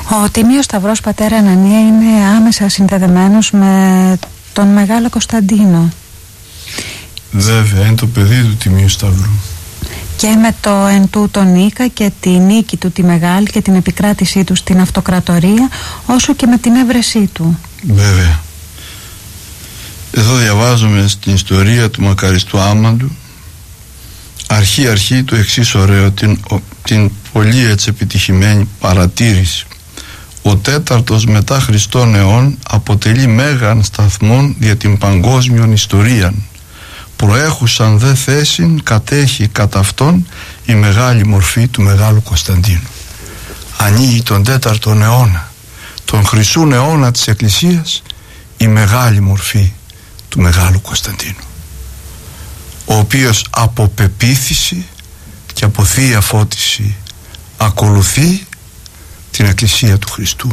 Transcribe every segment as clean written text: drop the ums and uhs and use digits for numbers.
Ο Τίμιος Σταυρός, πατέρα Ανανία, είναι άμεσα συνδεδεμένος με τον Μεγάλο Κωνσταντίνο. Βέβαια, είναι το παιδί του Τιμίου Σταυρού. Και με το εν τούτο νίκα και τη νίκη του τη μεγάλη και την επικράτησή του στην αυτοκρατορία, όσο και με την έβρεσή του. Βέβαια. Εδώ διαβάζουμε στην ιστορία του μακαριστού Άμαντου αρχή το εξής ωραίο, την πολύ έτσι επιτυχημένη παρατήρηση. Ο τέταρτος μετά Χριστόν αιών αποτελεί μέγαν σταθμόν δια την παγκόσμιον ιστορίαν. Προέχουσαν δε θέσιν κατέχει κατά αυτόν η μεγάλη μορφή του Μεγάλου Κωνσταντίνου. Ανοίγει τον τέταρτον αιώνα, τον χρυσούν αιώνα της Εκκλησίας, η μεγάλη μορφή του Μεγάλου Κωνσταντίνου, ο οποίος από πεποίθηση και από θεία φώτιση ακολουθεί την Εκκλησία του Χριστού.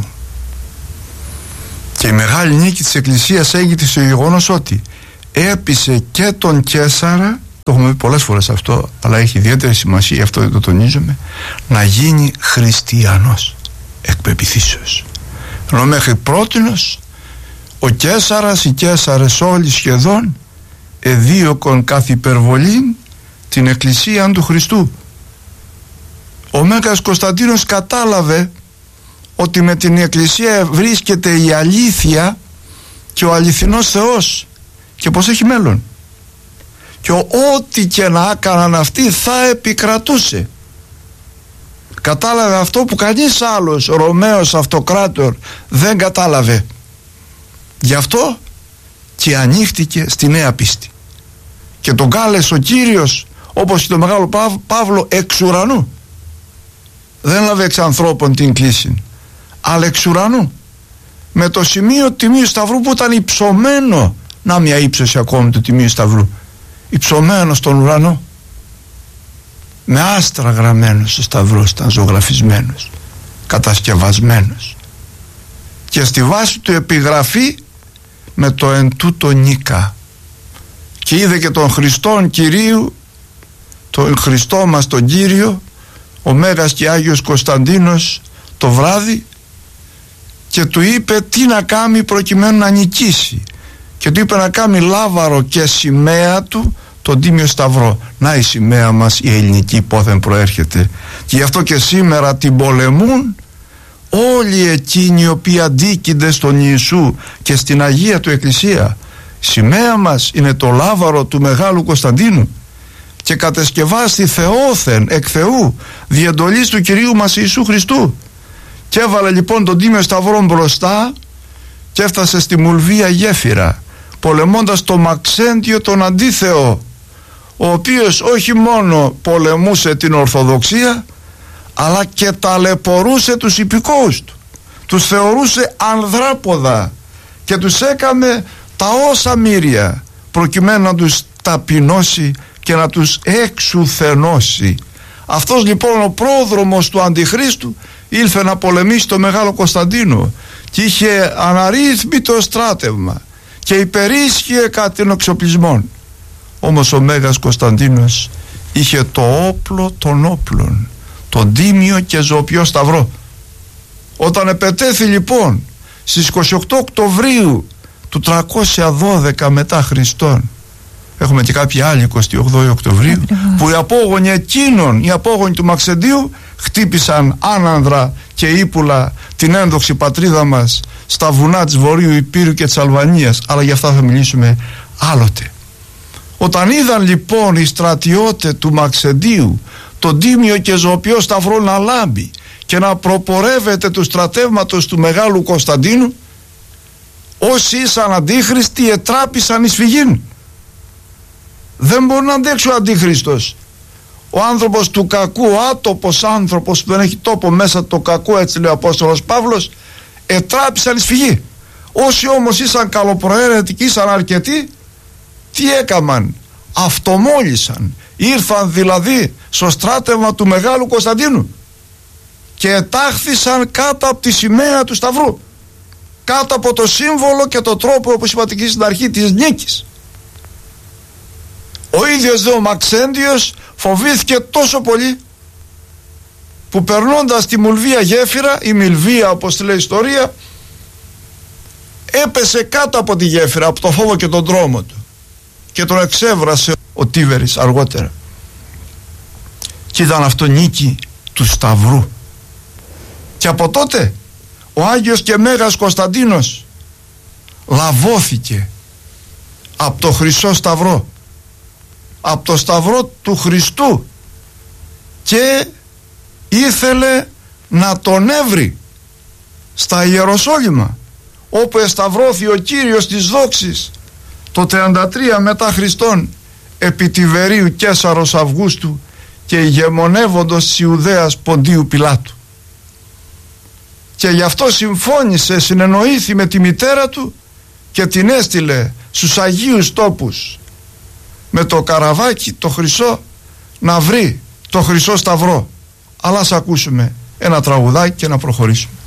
Και η μεγάλη νίκη της Εκκλησίας έγινε στο γεγονός ότι έπεισε και τον Καίσαρα, το έχουμε πει πολλές φορές αυτό, αλλά έχει ιδιαίτερη σημασία, αυτό δεν το τονίζουμε, να γίνει χριστιανός εκ πεποιθήσεως. Ενώ μέχρι πρότινος ο Καίσαρας, οι Καίσαρες όλοι σχεδόν εδίωκον καθ' υπερβολήν την Εκκλησία του Χριστού. Ο Μέγας Κωνσταντίνος κατάλαβε ότι με την Εκκλησία βρίσκεται η αλήθεια και ο αληθινός Θεός και πως έχει μέλλον, και ό,τι και να έκαναν αυτοί θα επικρατούσε. Κατάλαβε αυτό που κανείς άλλος Ρωμαίος αυτοκράτορ δεν κατάλαβε. Γι' αυτό και ανοίχτηκε στη νέα πίστη και τον κάλεσε ο Κύριος, όπως και τον Μεγάλο Παύλο, εξ ουρανού. Δεν έλαβε εξ ανθρώπων την κλίση, αλλά εξ ουρανού, με το σημείο του Τιμίου Σταυρού που ήταν υψωμένο. Να μια ύψωση ακόμη του Τιμίου Σταυρού, υψωμένο στον ουρανό, με άστρα γραμμένος ο Σταυρός, ήταν ζωγραφισμένος, κατασκευασμένος, και στη βάση του επιγραφή με το εν τούτο νίκα. Και είδε και τον Χριστόν Κυρίου, τον Χριστό μας τον Κύριο, ο Μέγας και Άγιος Κωνσταντίνος, το βράδυ, και του είπε τι να κάνει προκειμένου να νικήσει, και του είπε να κάνει λάβαρο και σημαία του τον Τίμιο Σταυρό. Να η σημαία μας η ελληνική πόθεν προέρχεται, και γι' αυτό και σήμερα την πολεμούν όλοι εκείνοι οι οποίοι αντίκεινται στον Ιησού και στην Αγία του Εκκλησία. Σημαία μας είναι το λάβαρο του Μεγάλου Κωνσταντίνου, και κατεσκευάστη Θεόθεν εκ Θεού διεντολής του Κυρίου μας Ιησού Χριστού. Και έβαλε λοιπόν τον Τίμιο Σταυρό μπροστά και έφτασε στη Μουλβία γέφυρα, πολεμώντας το Μαξέντιο τον Αντίθεο, ο οποίος όχι μόνο πολεμούσε την Ορθοδοξία, αλλά και ταλαιπωρούσε τους υπηκόους του, τους θεωρούσε ανδράποδα και τους έκαμε τα όσα μύρια, προκειμένου να τους ταπεινώσει και να τους εξουθενώσει. Αυτός λοιπόν ο πρόδρομος του Αντιχρίστου ήλθε να πολεμήσει το Μεγάλο Κωνσταντίνο και είχε αναρρύθμιτο στράτευμα και υπερίσχυε κάτι των εξοπλισμών. Όμως ο Μέγας Κωνσταντίνος είχε το όπλο των όπλων, τον Τίμιο και Ζωοποιό Σταυρό. Όταν επετέθη λοιπόν στις 28 Οκτωβρίου του 312 μετά Χριστόν, έχουμε και κάποια άλλη 28 Οκτωβρίου, που οι απόγονοι εκείνων, οι απόγονοι του Μαξεντίου, χτύπησαν άνανδρα και ύπουλα την ένδοξη πατρίδα μας στα βουνά της Βορείου Υπήρου και της Αλβανίας, αλλά για αυτά θα μιλήσουμε άλλοτε. Όταν είδαν λοιπόν οι στρατιώτες του Μαξεντίου τον Τίμιο και Ζωοποιό Σταυρό να λάμπει και να προπορεύεται του στρατεύματος του Μεγάλου Κωνσταντίνου, όσοι ήσαν αντίχριστοι ετράπησαν εις φυγήν. Δεν μπορεί να αντέξει ο Αντίχριστος, ο άνθρωπος του κακού, ο άτοπος άνθρωπος που δεν έχει τόπο μέσα το κακό, έτσι λέει ο Απόστολος Παύλος, ετράπησαν εις φυγή. Όσοι όμως ήσαν καλοπροαίρετοι και ήσαν αρκετοί, τι έκαμαν? Αυτομόλυσαν, ήρθαν δηλαδή στο στράτευμα του Μεγάλου Κωνσταντίνου και ετάχθησαν κάτω από τη σημαία του Σταυρού, κάτω από το σύμβολο και το τρόπο, όπως είπατε και στην αρχή, της νίκης. Ο ίδιος δε ο Μαξέντιος φοβήθηκε τόσο πολύ που περνώντας τη Μουλβία γέφυρα, η Μιλβία όπως τη λέει η ιστορία, έπεσε κάτω από τη γέφυρα από το φόβο και τον τρόμο του και τον εξέβρασε ο Τίβερης αργότερα, και ήταν αυτό νίκη του Σταυρού. Και από τότε ο Άγιος και Μέγας Κωνσταντίνος λαβώθηκε από το Χρυσό Σταυρό, από το Σταυρό του Χριστού, και ήθελε να τον έβρει στα Ιεροσόλυμα, όπου εσταυρώθη ο Κύριος της δόξης το 33 μετά Χριστόν επί Τιβερίου Καίσαρος Αυγούστου και ηγεμονεύοντος της Ιουδαίας Ποντίου Πιλάτου. Και γι' αυτό συμφώνησε, συνεννοήθη με τη μητέρα του και την έστειλε στους Αγίους Τόπους με το καραβάκι το χρυσό να βρει το Χρυσό Σταυρό. Αλλά ας ακούσουμε ένα τραγουδάκι και να προχωρήσουμε.